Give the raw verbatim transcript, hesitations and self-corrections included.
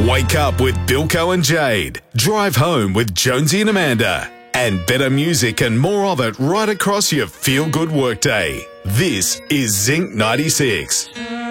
Wake up with Bilko and Jade. Drive home with Jonesy and Amanda. And better music and more of it right across your feel-good workday. This is Zinc ninety-six.